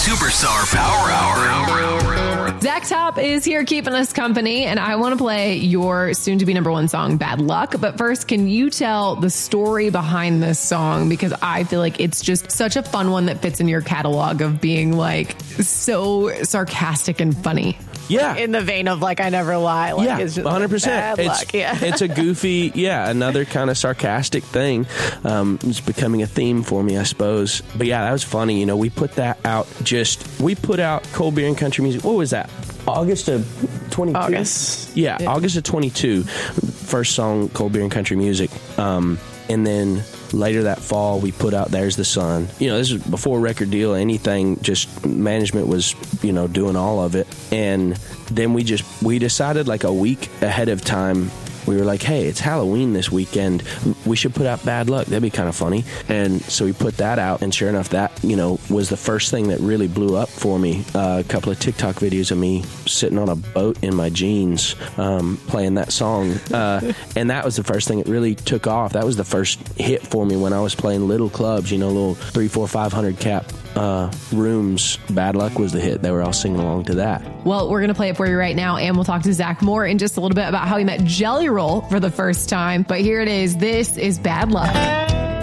Superstar Power Hour. Zach Top is here keeping us company, and I want to play your soon-to-be number one song, Bad Luck. But first, can you tell the story behind this song? Because I feel like it's just such a fun one that fits in your catalog of being like so sarcastic and funny. Yeah. In the vein of like, I never lie. Like, Yeah, it's just 100%. bad luck. Yeah. It's a goofy, another kind of sarcastic thing. It's becoming a theme for me, I suppose. But yeah, that was funny. You know, we put that out we put out Cold Beer and Country Music. What was that? August of 22? August. Yeah, August of 22. First song, Cold Beer and Country Music. And then later that fall, we put out There's the Sun. You know, this was before record deal, anything, just management was, doing all of it. And then we decided like a week ahead of time, we were like, hey, it's Halloween this weekend. We should put out Bad Luck. That'd be kind of funny. And so we put that out, and sure enough, that, was the first thing that really blew up for me. A couple of TikTok videos of me sitting on a boat in my jeans playing that song. And that was the first thing that really took off. That was the first hit for me when I was playing little clubs, little 300, 400, 500 cap rooms. Bad Luck was the hit. They were all singing along to that. Well, we're going to play it for you right now, and we'll talk to Zach more in just a little bit about how he met Jelly Roll for the first time. But here it is. This is Bad Luck.